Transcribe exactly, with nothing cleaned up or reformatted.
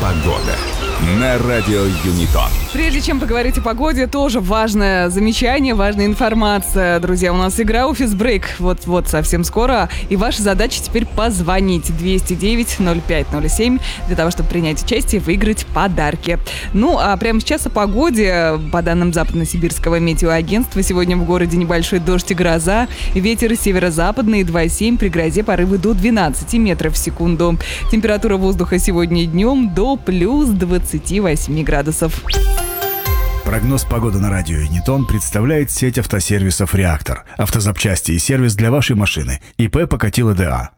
Погода на радио Юнитон. Прежде чем поговорить о погоде, тоже важное замечание, важная информация. Друзья, у нас игра Офис Брейк вот-вот совсем скоро. И ваша задача теперь позвонить двести девять ноль пять ноль семь для того, чтобы принять участие и выиграть подарки. Ну, а прямо сейчас о погоде. По данным Западно-Сибирского метеоагентства, сегодня в городе небольшой дождь и гроза. Ветер северо-западный два и семь, при грозе порывы до двенадцати метров в секунду. Температура воздуха сегодня днем до плюс двадцати восьми градусов. Прогноз погоды на радио Юнитон представляет сеть автосервисов «Реактор». Автозапчасти и сервис для вашей машины. ИП Покатило ДА.